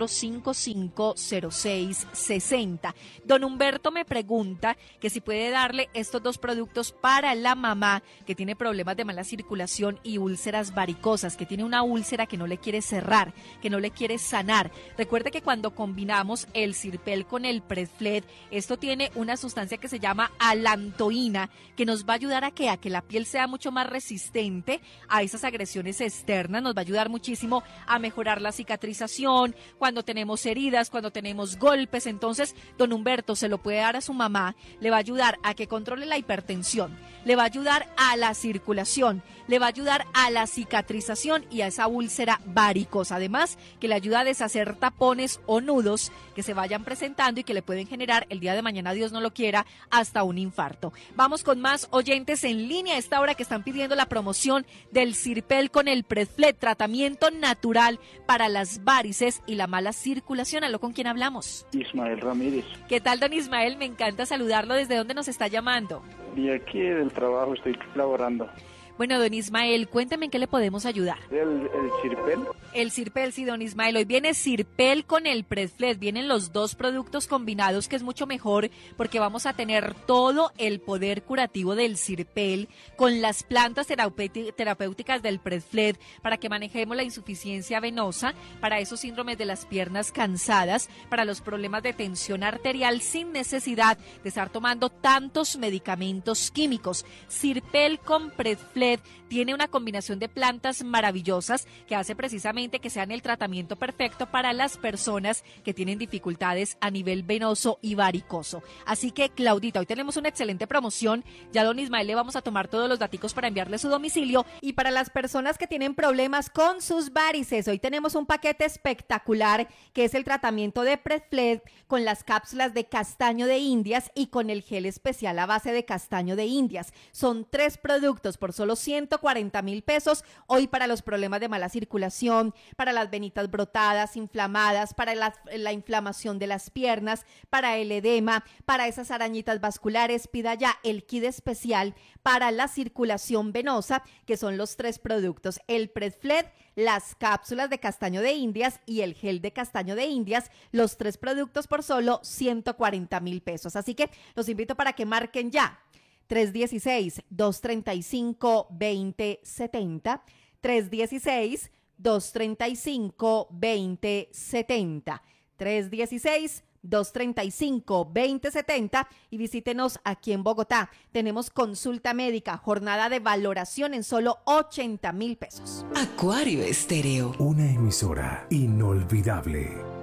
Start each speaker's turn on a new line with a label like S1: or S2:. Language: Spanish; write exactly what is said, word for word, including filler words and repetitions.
S1: cuatro cinco cinco, cero seis seis cero. Don Humberto me pregunta que si puede darle estos dos productos para la mamá que tiene problemas de mala circulación y úlceras varicosas, que tiene una úlcera que no le quiere cerrar, que no le quiere sanar. Recuerde que cuando combinamos el Sirpel con el Predfled, esto tiene una sustancia que se llama alantoína, que nos va a ayudar a que, a que la piel sea mucho más resistente a esas agresiones externas, nos va a ayudar muchísimo a mejorar la cicatrización, cuando tenemos heridas, cuando tenemos golpes. Entonces, don Humberto se lo puede dar a su mamá, le va a ayudar a que controle la hipertensión, le va a ayudar a la circulación, le va a ayudar a la cicatrización y a esa úlcera varicosa. Además, que le ayuda a deshacer tapones o nudos que se vayan presentando y que le pueden generar el día de mañana, Dios no lo quiera, hasta un infarto. Vamos con más oyentes en línea a esta hora que están pidiendo la promoción del Sirpel con el Predfled, tratamiento natural para las varices y la mala circulación. ¿Aló, con quién hablamos?
S2: Ismael Ramírez.
S1: ¿Qué tal, don Ismael? Me encanta saludarlo. ¿Desde dónde nos está llamando?
S2: Y aquí del trabajo estoy laborando.
S1: Bueno, don Ismael, cuénteme en qué le podemos ayudar.
S2: ¿El, el Sirpel?
S1: El Sirpel, sí, don Ismael. Hoy viene Sirpel con el Predfled. Vienen los dos productos combinados, que es mucho mejor porque vamos a tener todo el poder curativo del Sirpel con las plantas terapéuticas del Predfled para que manejemos la insuficiencia venosa, para esos síndromes de las piernas cansadas, para los problemas de tensión arterial sin necesidad de estar tomando tantos medicamentos químicos. Sirpel con Predfled tiene una combinación de plantas maravillosas que hace precisamente que sean el tratamiento perfecto para las personas que tienen dificultades a nivel venoso y varicoso. Así que, Claudita, hoy tenemos una excelente promoción. Ya don Ismael le vamos a tomar todos los daticos para enviarle su domicilio. Y para las personas que tienen problemas con sus varices, hoy tenemos un paquete espectacular que es el tratamiento de Predfled con las cápsulas de castaño de Indias y con el gel especial a base de castaño de Indias. Son tres productos por solo ciento cuarenta mil pesos, hoy para los problemas de mala circulación, para las venitas brotadas, inflamadas, para la, la inflamación de las piernas, para el edema, para esas arañitas vasculares. Pida ya el kit especial para la circulación venosa, que son los tres productos, el Predfled, las cápsulas de castaño de Indias y el gel de castaño de Indias, los tres productos por solo ciento cuarenta mil pesos. Así que los invito para que marquen ya. tres uno seis, dos tres cinco, dos cero siete cero, tres uno seis, dos tres cinco, dos cero siete cero, tres uno seis, dos tres cinco, dos cero siete cero y visítenos aquí en Bogotá. Tenemos consulta médica, jornada de valoración en solo ochenta mil pesos.
S3: Acuario Estéreo.
S4: Una emisora inolvidable.